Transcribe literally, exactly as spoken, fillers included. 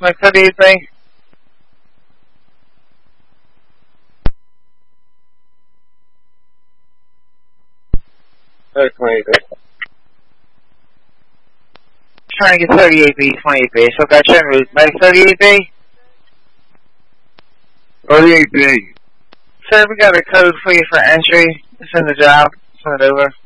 My thirty-eight B. Uh, twenty-eight B. Trying to get thirty-eight B, twenty-eight B. So got you en route. My thirty-eight B? thirty-eight B. Sir, we got a code for you for entry. It's in the job. Send it over.